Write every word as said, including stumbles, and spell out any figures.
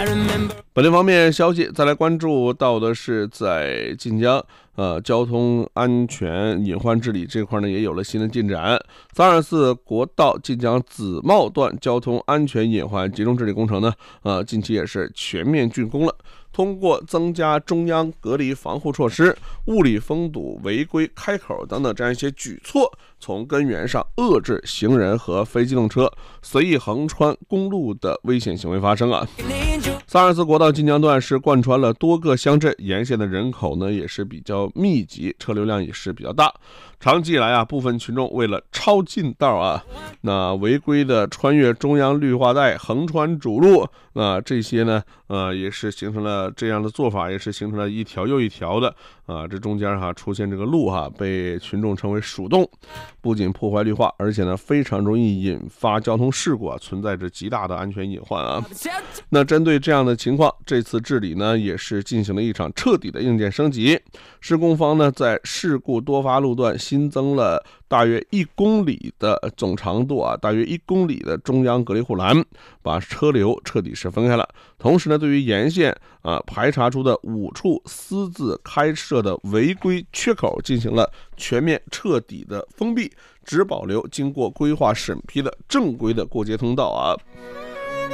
本地方面消息，再来关注到的是在晋江，呃，交通安全隐患治理这块呢也有了新的进展。三二四国道晋江紫茂段交通安全隐患集中治理工程呢，呃，近期也是全面竣工了。通过增加中央隔离防护措施、物理封堵违规开口等等这样一些举措，从根源上遏制行人和非机动车随意横穿公路的危险行为发生啊。三二四国道晋江段是贯穿了多个乡镇，沿线的人口呢也是比较密集，车流量也是比较大。长期以来啊，部分群众为了超近道啊，那违规的穿越中央绿化带、横穿主路，那这些呢，呃，也是形成了这样的做法，也是形成了一条又一条的啊，这中间哈出现这个路哈，被群众称为鼠洞，不仅破坏绿化，而且呢非常容易引发交通事故啊，存在着极大的安全隐患啊。那针对这样的情况，这次治理呢也是进行了一场彻底的硬件升级。施工方呢在事故多发路段新增了大约一公里的总长度啊，大约一公里的中央隔离护栏，把车流彻底是分开了。同时呢，对于沿线啊排查出的五处私自开设的违规缺口进行了全面彻底的封闭，只保留经过规划审批的正规的过街通道啊。